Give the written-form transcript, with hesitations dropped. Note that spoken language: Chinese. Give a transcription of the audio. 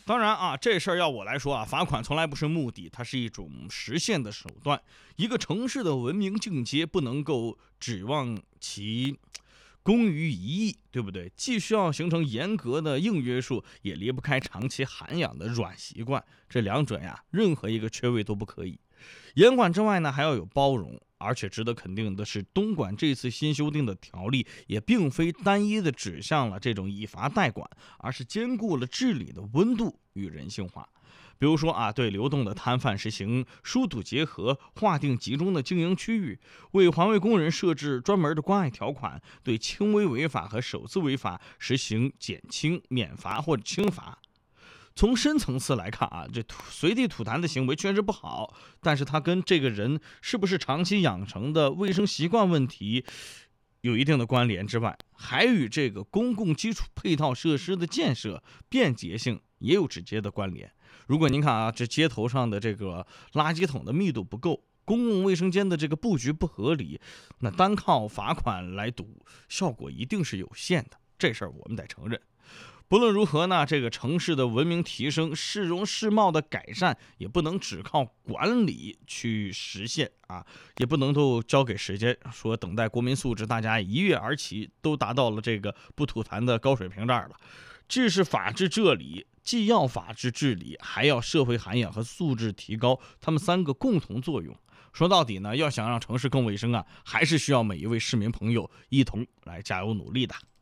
当然啊，这事儿要我来说啊，罚款从来不是目的，它是一种实现的手段。一个城市的文明境界不能够指望其功于一役，对不对？既需要形成严格的硬约束，也离不开长期涵养的软习惯。这两者呀，任何一个缺位都不可以。严管之外呢，还要有包容。而且值得肯定的是，东莞这次新修订的条例也并非单一的指向了这种以罚代管，而是兼顾了治理的温度与人性化。比如说啊，对流动的摊贩实行疏堵结合，划定集中的经营区域，为环卫工人设置专门的关爱条款，对轻微违法和首次违法实行减轻、免罚或者轻罚。从深层次来看啊，这随地吐痰的行为确实不好，但是它跟这个人是不是长期养成的卫生习惯问题有一定的关联之外，还与这个公共基础配套设施的建设便捷性也有直接的关联。如果您看啊，这街头上的这个垃圾桶的密度不够，公共卫生间的这个布局不合理，那单靠罚款来堵，效果一定是有限的，这事儿我们得承认。不论如何呢，这个城市的文明提升、市容市貌的改善，也不能只靠管理去实现啊，也不能都交给时间，说等待国民素质大家一跃而起，都达到了这个不吐痰的高水平这儿了。这是法治治理，既要法治治理，还要社会涵养和素质提高，他们三个共同作用。说到底呢，要想让城市更卫生啊，还是需要每一位市民朋友一同来加油努力的。